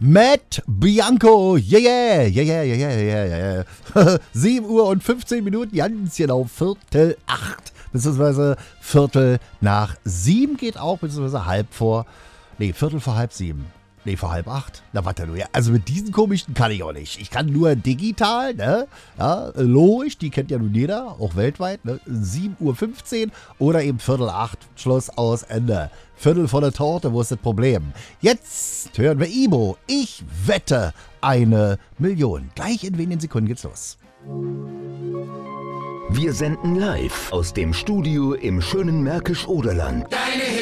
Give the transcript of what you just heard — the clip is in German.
Matt Bianco, yeah, 7 Uhr und 15 Minuten, ganz genau, 7:45, beziehungsweise 7:15 geht auch, beziehungsweise Viertel vor halb 7. Nee, vor 7:30. Na, warte nur, ja. Also mit diesen komischen kann ich auch nicht. Ich kann nur digital, ne? Ja, logisch, die kennt ja nun jeder, auch weltweit, ne? 7:15 oder eben 7:45, Schluss, aus, Ende. Viertel vor der Torte, wo ist das Problem? Jetzt hören wir Ibo. Ich wette 1 Million. Gleich in wenigen Sekunden geht's los. Wir senden live aus dem Studio im schönen Märkisch-Oderland. Deine